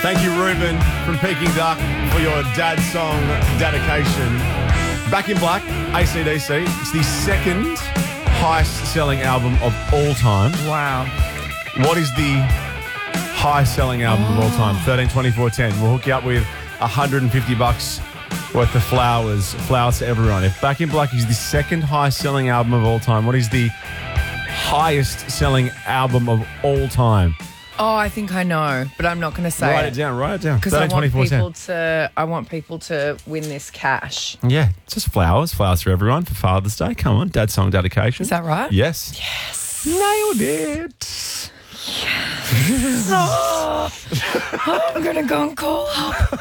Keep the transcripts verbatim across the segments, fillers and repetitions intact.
Thank you, Ruben from Peking Duck, for your dad song dedication. Back in Black, A C D C. It's the second highest-selling album of all time. Wow. What is the highest-selling album oh. of all time? thirteen twenty-four ten. We'll hook you up with one hundred fifty bucks worth of flowers. Flowers to everyone. If Back in Black is the second highest-selling album of all time, what is the highest-selling album of all time? Oh, I think I know, but I'm not going to say Write it. it down, write it down. Because I want people to I want people to win this cash. Yeah, just flowers. Flowers for everyone for Father's Day. Come on, dad song dedication. Is that right? Yes. Yes. Nailed it. Yes. oh, I'm going to go and call up.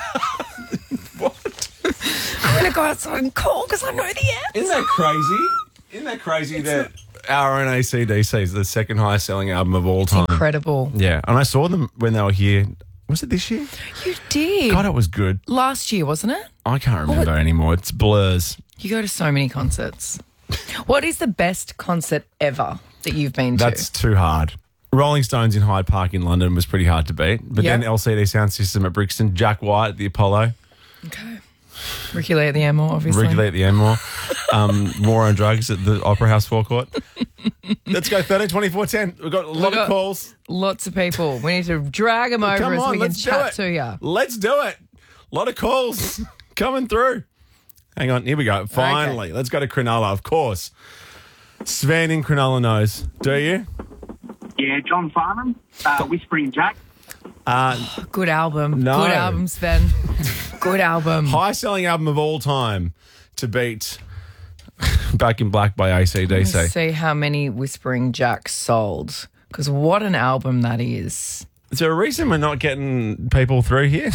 What? I'm going to go outside and call because I know the answer. Isn't that crazy? Isn't that crazy it's that... Our own A C D C is the second highest selling album of all time. Incredible. Yeah. And I saw them when they were here. Was it this year? You did. God, it was good. Last year, wasn't it? I can't remember oh, anymore. It's blurs. You go to so many concerts. What is the best concert ever that you've been to? That's too hard. Rolling Stones in Hyde Park in London was pretty hard to beat. But yep. then L C D Sound System at Brixton, Jack White at the Apollo. Okay. Ricky Lee at the Enmore, obviously. Ricky Lee at the Enmore. um, War on Drugs at the Opera House forecourt. Let's go thirteen twenty-four ten. We've got a lot got of calls. Lots of people. We need to drag them over Come so on, we can chat to you. Let's do it. A lot of calls coming through. Hang on. Here we go. Finally. Okay. Let's go to Cronulla, of course. Sven in Cronulla knows. Do you? Yeah, John Farnham, uh, Whispering Jack. Uh, oh, good album. No. Good album, Sven. Good album. High-selling album of all time to beat Back in Black by A C D C. Let's see how many Whispering Jacks sold, because what an album that is. Is there a reason we're not getting people through here?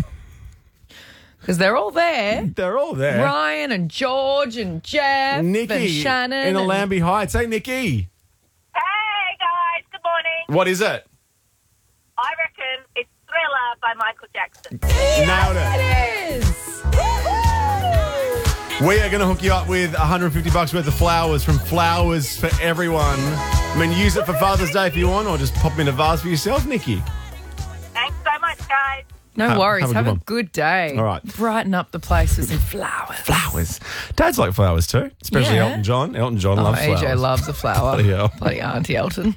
Because they're all there. They're all there. Ryan and George and Jeff Nikki and Shannon. in the and... Lambie Heights. Hey, Nikki. Hey, guys. Good morning. What is it? I reckon it's Thriller by Michael Jackson. Yes, Nailed it. It is. We are going to hook you up with one hundred fifty bucks worth of flowers from Flowers for Everyone. I mean, use it for Father's Day if you want, or just pop them in a vase for yourself, Nikki. Thanks so much, guys. No have, worries. Have, a, have good, a good day. All right. Brighten up the place with some flowers. Flowers. Dads like flowers too, especially Yeah. Elton John. Elton John Oh, loves A J flowers. loves a flower. Bloody hell. Bloody Auntie Elton.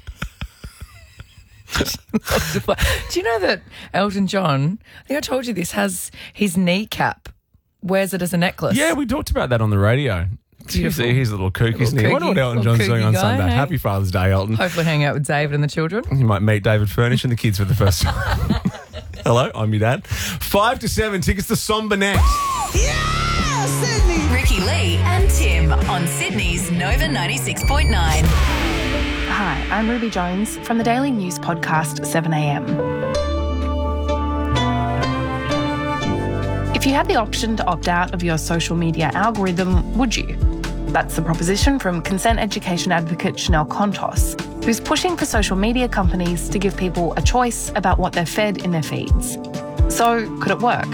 Loves a flower. Do you know that Elton John, I think I told you this, has his kneecap, wears it as a necklace? Yeah, we talked about that on the radio. Beautiful. He's a little kook, Little isn't he? I wonder what kooky- Elton little John's doing kooky on guy, Sunday. hey? Happy Father's Day, Elton. Hopefully hang out with David and the children. You might meet David Furnish and the kids for the first time. Hello, I'm your dad. Five to seven tickets to Somber next. Yeah, Sydney. Ricky Lee and Tim on Sydney's Nova ninety-six point nine. Hi, I'm Ruby Jones from the daily news podcast seven a m. If you had the option to opt out of your social media algorithm, would you? That's the proposition from consent education advocate Chanel Contos, who's pushing for social media companies to give people a choice about what they're fed in their feeds. So, could it work?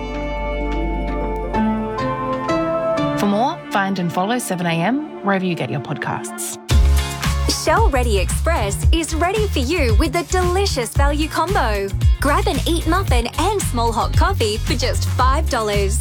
For more, find and follow seven a m wherever you get your podcasts. Shell Ready Express is ready for you with a delicious value combo. Grab an Eat muffin and small hot coffee for just five dollars.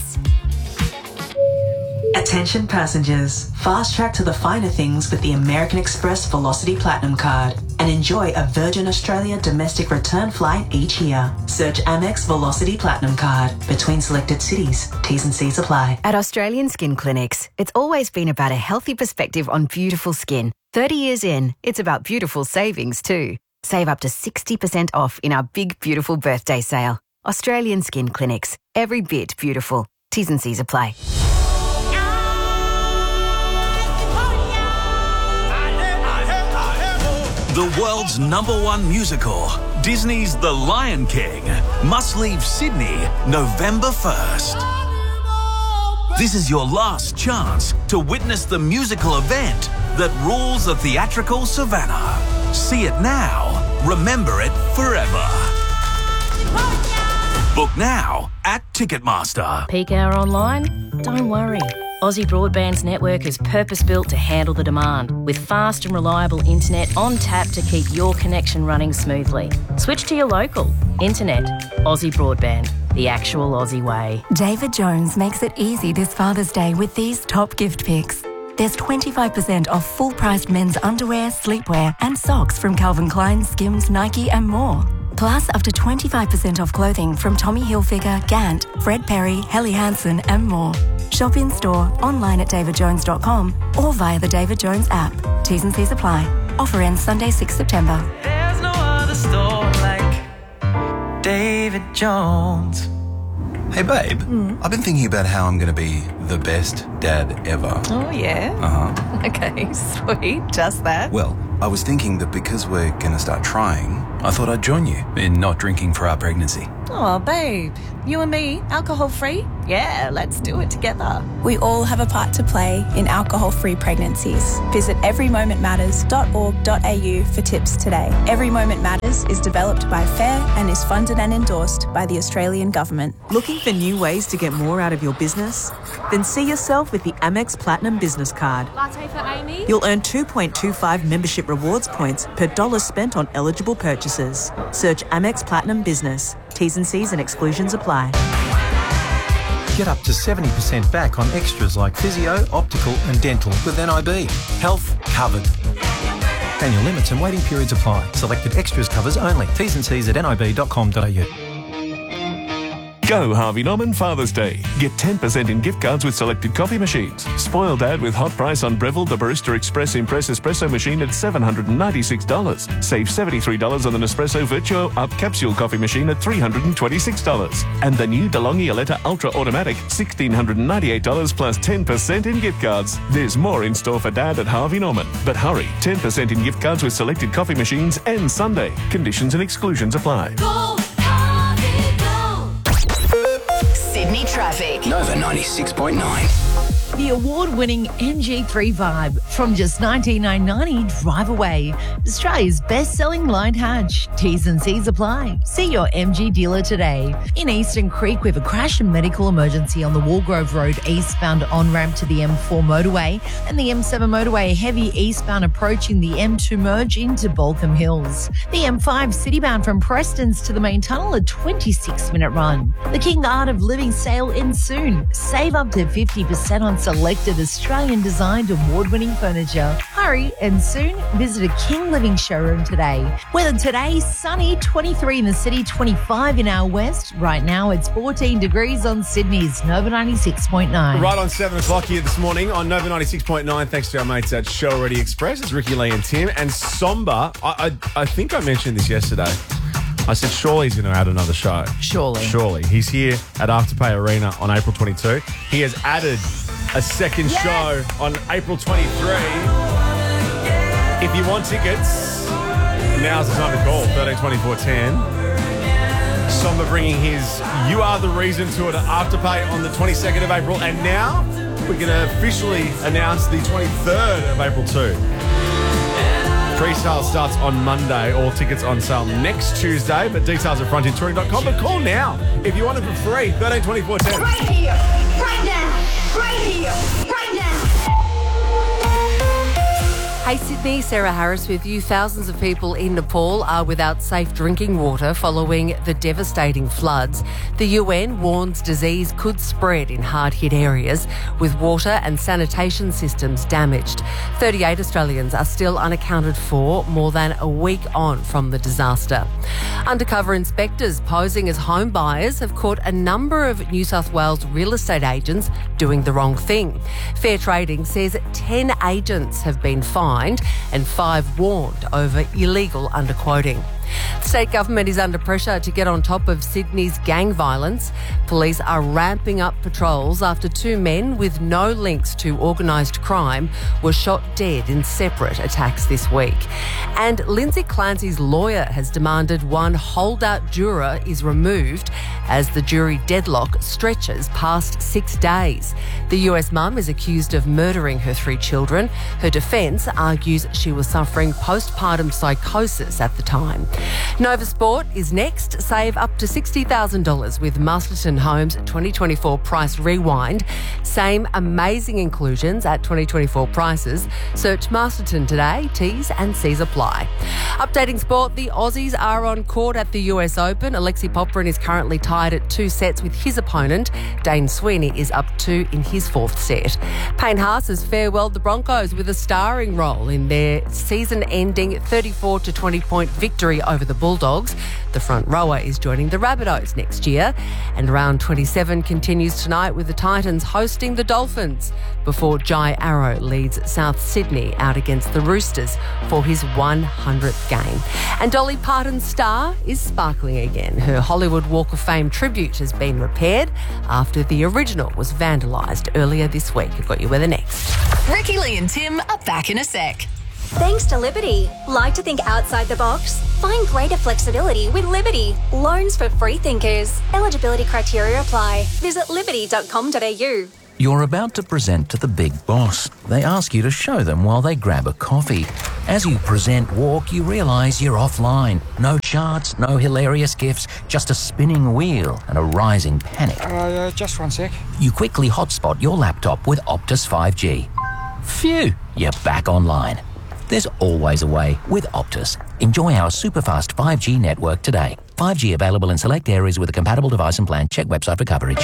Attention passengers, fast track to the finer things with the American Express Velocity Platinum Card and enjoy a Virgin Australia domestic return flight each year. Search Amex Velocity Platinum Card between selected cities. T's and C's apply. At Australian Skin Clinics, it's always been about a healthy perspective on beautiful skin. thirty years in, it's about beautiful savings too. Save up to sixty percent off in our big, beautiful birthday sale. Australian Skin Clinics. Every bit beautiful. T's and C's apply. The world's number one musical, Disney's The Lion King, must leave Sydney November first. This is your last chance to witness the musical event that rules the theatrical savannah. See it now, remember it forever. Book now at Ticketmaster. Peak hour online? Don't worry. Aussie Broadband's network is purpose-built to handle the demand, with fast and reliable internet on tap to keep your connection running smoothly. Switch to your local. Internet. Aussie Broadband. The actual Aussie way. David Jones makes it easy this Father's Day with these top gift picks. There's twenty-five percent off full-priced men's underwear, sleepwear and socks from Calvin Klein, Skims, Nike and more. Plus up to twenty-five percent off clothing from Tommy Hilfiger, Gant, Fred Perry, Helly Hansen and more. Shop in store, online at david jones dot com or via the David Jones app. T's and C's apply. Offer ends Sunday, sixth September. There's no other store like David Jones. Hey, babe, mm. I've been thinking about how I'm going to be the best dad ever. Oh, yeah? Uh-huh. Okay, sweet. Just that. Well, I was thinking that because we're going to start trying, I thought I'd join you in not drinking for our pregnancy. Oh, babe, you and me, alcohol-free? Yeah, let's do it together. We all have a part to play in alcohol-free pregnancies. Visit every moment matters dot org dot a u for tips today. Every Moment Matters is developed by FAIR and is funded and endorsed by the Australian Government. Looking for new ways to get more out of your business? Then see yourself with the Amex Platinum Business Card. Latte for Amy. You'll earn two point two five membership rewards points per dollar spent on eligible purchases. Search Amex Platinum Business. T's and C's and exclusions apply. Get up to seventy percent back on extras like physio, optical and dental with N I B. Health covered. Annual limits and waiting periods apply. Selected extras covers only. T's and C's at n i b dot com dot a u. Go Harvey Norman Father's Day. Get ten percent in gift cards with selected coffee machines. Spoil Dad with hot price on Breville the Barista Express Impress Espresso machine at seven hundred ninety-six dollars. Save seventy-three dollars on the Nespresso Virtuo Up Capsule coffee machine at three hundred twenty-six dollars. And the new DeLonghi Aletta Ultra Automatic, one thousand six hundred ninety-eight dollars plus ten percent in gift cards. There's more in store for Dad at Harvey Norman. But hurry, ten percent in gift cards with selected coffee machines and Sunday. Conditions and exclusions apply. Go, Harvey, go. Sydney traffic. Nova ninety-six point nine. The award-winning M G three Vibe from just nineteen nine ninety Drive Away. Australia's best-selling light hatch. T's and C's apply. See your M G dealer today. In Eastern Creek, we have a crash and medical emergency on the Walgrove Road eastbound on-ramp to the M four motorway and the M seven motorway heavy eastbound approaching the M two merge into Balcombe Hills. The M five citybound from Prestons to the main tunnel, a twenty-six minute run. The King Art of Living sale ends soon. Save up to fifty percent on selected Australian-designed award-winning furniture. Hurry and soon visit a King Living showroom today. Weather today, sunny, twenty-three in the city, twenty-five in our west. Right now it's fourteen degrees on Sydney's Nova ninety-six point nine. Right on seven o'clock here this morning on Nova ninety-six point nine, thanks to our mates at Show Ready Express. It's Ricky, Lee and Tim. And Somber, I, I, I think I mentioned this yesterday. I said, surely he's going to add another show. Surely. Surely. He's here at Afterpay Arena on April twenty-second. He has added a second yes. show on April twenty-third. If you want tickets, now's the time to call, thirteen twenty-four ten. Somber bringing his You Are the Reason tour to Afterpay on the twenty-second of April. And now we're going to officially announce the twenty-third of April too. Pre-sale starts on Monday. All tickets on sale next Tuesday, but details at frontier touring dot com. But call now if you want it for free. thirteen twenty-four ten. Right here, right now, right here, right now. Hey Sydney, Sarah Harris with you. Thousands of people in Nepal are without safe drinking water following the devastating floods. The U N warns disease could spread in hard-hit areas with water and sanitation systems damaged. thirty-eight Australians are still unaccounted for more than a week on from the disaster. Undercover inspectors posing as home buyers have caught a number of New South Wales real estate agents doing the wrong thing. Fair Trading says ten agents have been fined and five warned over illegal underquoting. The state government is under pressure to get on top of Sydney's gang violence. Police are ramping up patrols after two men with no links to organised crime were shot dead in separate attacks this week. And Lindsay Clancy's lawyer has demanded one holdout juror is removed as the jury deadlock stretches past six days. The U S mum is accused of murdering her three children. Her defence argues she was suffering postpartum psychosis at the time. Nova Sport is next. Save up to sixty thousand dollars with Masterton Homes twenty twenty-four Price Rewind. Same amazing inclusions at twenty twenty-four prices. Search Masterton today. T's and C's apply. Updating sport, the Aussies are on court at the U S Open. Alexei Popyrin is currently tied at two sets with his opponent. Dane Sweeney is up two in his fourth set. Payne Haas has farewelled the Broncos with a starring role in their season-ending thirty-four to twenty point victory over the Bulldogs. The front rower is joining the Rabbitohs next year. And round twenty-seven continues tonight with the Titans hosting the Dolphins before Jai Arrow leads South Sydney out against the Roosters for his one hundredth game. And Dolly Parton's star is sparkling again. Her Hollywood Walk of Fame tribute has been repaired after the original was vandalised earlier this week. I've got you with the next. Ricky Lee and Tim are back in a sec. Thanks to Liberty. Like to think outside the box? Find greater flexibility with Liberty. Loans for free thinkers. Eligibility criteria apply. Visit liberty dot com dot a u. You're about to present to the big boss. They ask you to show them while they grab a coffee. As you present walk, you realise you're offline. No charts, no hilarious gifs, just a spinning wheel and a rising panic. Uh, uh, just one sec. You quickly hotspot your laptop with Optus five G. Phew, you're back online. There's always a way with Optus. Enjoy our superfast five G network today. five G available in select areas with a compatible device and plan. Check website for coverage.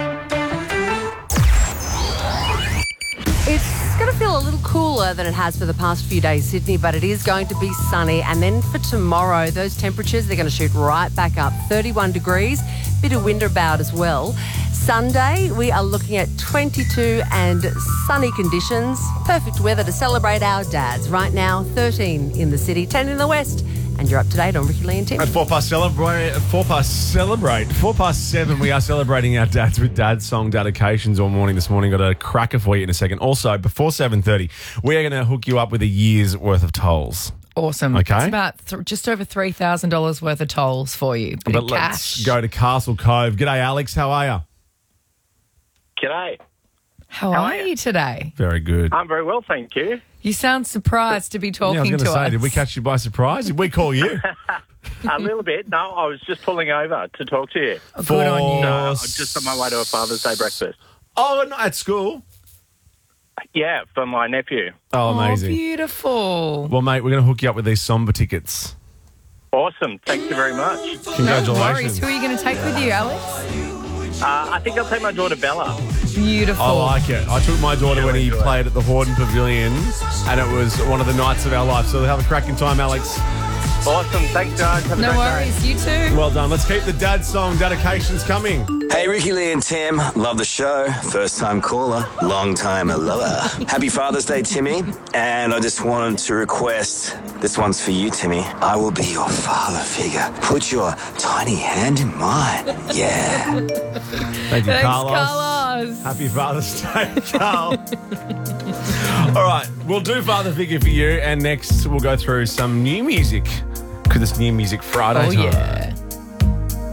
It's going to feel a little cooler than it has for the past few days, Sydney, but it is going to be sunny. And then for tomorrow, those temperatures, they're going to shoot right back up. thirty-one degrees, bit of wind about as well. Sunday, we are looking at twenty-two and sunny conditions. Perfect weather to celebrate our dads. Right now, thirteen in the city, ten in the west. And you're up to date on Ricky Lee and Tim. At four past celebrate, four past celebrate, four past seven, we are celebrating our dads with dad song dedications all morning this morning. Got a cracker for you in a second. Also, before seven thirty, we are going to hook you up with a year's worth of tolls. Awesome. Okay. It's about th- just over three thousand dollars worth of tolls for you. Bit but of let's cash. go to Castle Cove. G'day, Alex. How are you? G'day. How, How are are you today? Very good. I'm very well, thank you. You sound surprised to be talking yeah, I was to going to say, us. did we catch you by surprise? Did we call you? A little bit. No, I was just pulling over to talk to you. Oh, good on you. No, I'm just on my way to a Father's Day breakfast. Oh, not at school? Yeah, for my nephew. Oh, amazing. Oh, beautiful. Well, mate, we're going to hook you up with these Somber tickets. Awesome. Thank you very much. Congratulations. No worries. Who are you going to take with you, Alex? Uh, I think I'll take my daughter Bella. Beautiful. I like it. I took my daughter when he played at the Horden Pavilion, and it was one of the nights of our life. So have a cracking time, Alex. Awesome. Thanks, guys. Have a No great worries. day. You too. Well done. Let's keep the dad song dedications coming. Hey, Ricky Lee and Tim. Love the show. First time caller, long time lover. Happy Father's Day, Timmy. And I just wanted to request, this one's for you, Timmy. I will be your father figure. Put your tiny hand in mine. Yeah. Thank you, Thanks, Carlos. Carlos. Happy Father's Day, Carl. All right, we'll do Father Figure for you, and next we'll go through some new music because it's New Music Friday Oh, time. yeah.